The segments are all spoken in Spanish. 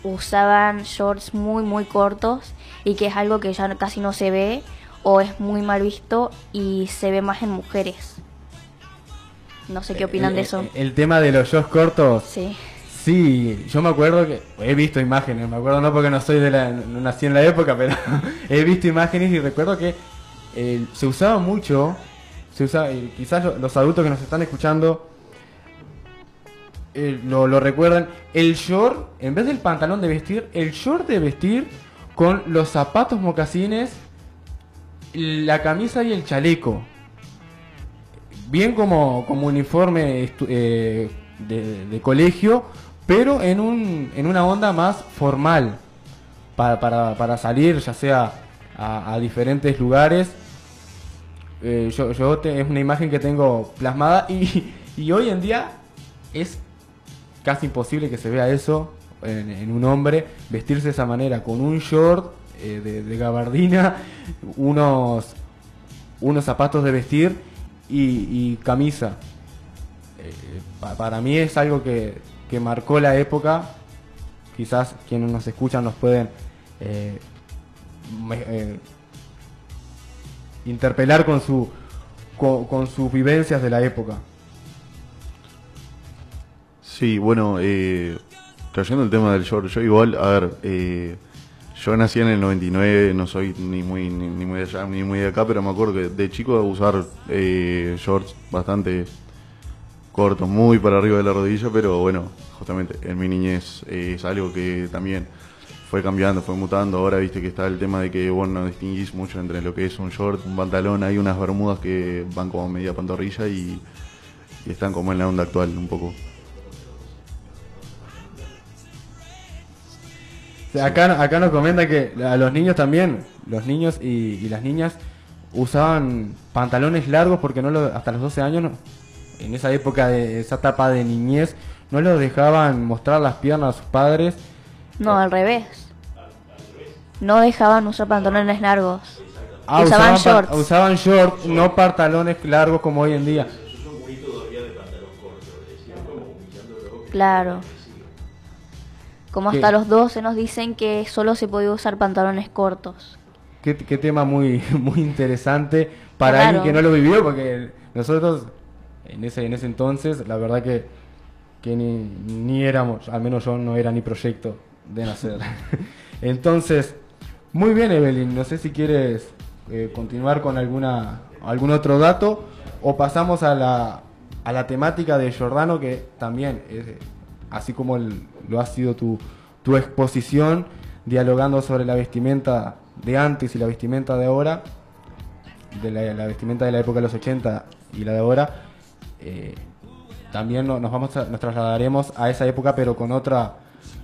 usaban shorts muy muy cortos y que es algo que ya casi no se ve o es muy mal visto y se ve más en mujeres. No sé qué opinan de eso. El tema de los shorts cortos, Sí. sí, yo me acuerdo que he visto imágenes, me acuerdo no porque no soy no nací en la época, pero he visto imágenes y recuerdo que se usaba mucho, quizás los adultos que nos están escuchando lo recuerdan, el short, en vez del pantalón de vestir, el short de vestir con los zapatos mocasines, la camisa y el chaleco. Bien como uniforme de colegio, pero en una onda más formal, para salir ya sea a diferentes lugares. Es una imagen que tengo plasmada y hoy en día es casi imposible que se vea eso en un hombre, vestirse de esa manera, con un short de gabardina, unos zapatos de vestir y camisa. Para mí es algo que marcó la época. Quizás quienes nos escuchan nos pueden interpelar con sus vivencias de la época. Sí, bueno, trayendo el tema del short, yo igual, a ver, yo nací en el 99, no soy ni muy de allá ni muy de acá, pero me acuerdo que de chico usar shorts bastante cortos, muy para arriba de la rodilla, pero bueno, justamente en mi niñez es algo que también fue cambiando, fue mutando. Ahora viste que está el tema de que vos no distinguís mucho entre lo que es un short, un pantalón, hay unas bermudas que van como media pantorrilla y están como en la onda actual un poco. Acá nos comentan que a los niños también, los niños y las niñas usaban pantalones largos porque hasta los 12 años, en esa época de esa etapa de niñez, no los dejaban mostrar las piernas a sus padres. No, al revés. No dejaban usar pantalones largos. Usaban shorts, no pantalones largos como hoy en día. Claro. Como hasta los 12 nos dicen que solo se podía usar pantalones cortos. Qué tema muy interesante para Claro. alguien que no lo vivió, porque nosotros en ese entonces, la verdad que ni éramos, al menos yo no era ni proyecto de nacer. Entonces, muy bien, Evelyn, no sé si quieres continuar con algún otro dato o pasamos a la temática de Giordano, que también es, así como lo ha sido tu exposición, dialogando sobre la vestimenta de antes y la vestimenta de ahora, de la vestimenta de la época de los 80 y la de ahora. También nos trasladaremos a esa época, pero con otra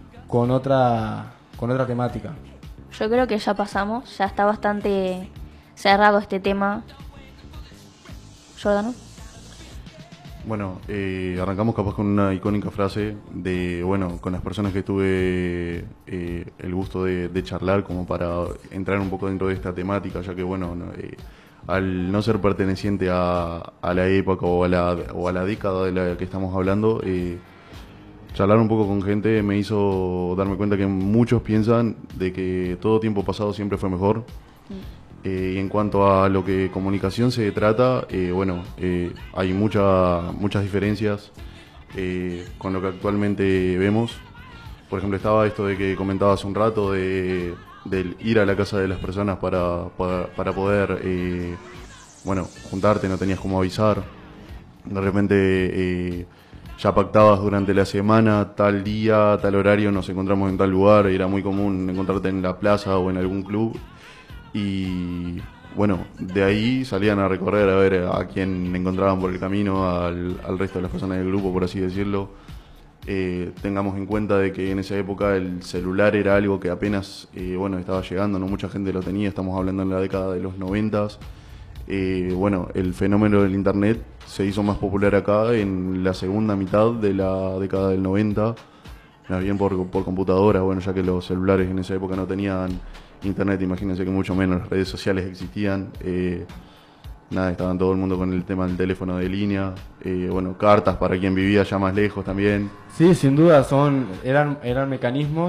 temática. Yo creo que ya pasamos, ya está bastante cerrado este tema. Giordano. Bueno, arrancamos capaz con una icónica frase de, bueno, con las personas que tuve el gusto de charlar, como para entrar un poco dentro de esta temática, ya que, bueno, al no ser perteneciente a la época o a la década de la que estamos hablando, charlar un poco con gente me hizo darme cuenta que muchos piensan de que todo tiempo pasado siempre fue mejor. Y en cuanto a lo que comunicación se trata, bueno, hay muchas diferencias con lo que actualmente vemos. Por ejemplo, estaba esto de que comentaba hace un rato del ir a la casa de las personas para poder, bueno, juntarte, no tenías cómo avisar. De repente ya pactabas durante la semana, tal día, tal horario, nos encontramos en tal lugar. Era muy común encontrarte en la plaza o en algún club. Y bueno, de ahí salían a recorrer a ver a quién encontraban por el camino, al resto de las personas del grupo, por así decirlo. Tengamos en cuenta de que en esa época el celular era algo que apenas bueno, estaba llegando, no mucha gente lo tenía, estamos hablando en la década de los 90. Bueno, el fenómeno del internet se hizo más popular acá en la segunda mitad de la década del 90, más bien por computadora, bueno, ya que los celulares en esa época no tenían internet, imagínense que mucho menos las redes sociales existían. Nada, estaban todo el mundo con el tema del teléfono de línea, bueno, cartas para quien vivía ya más lejos también. Sí, sin duda eran mecanismos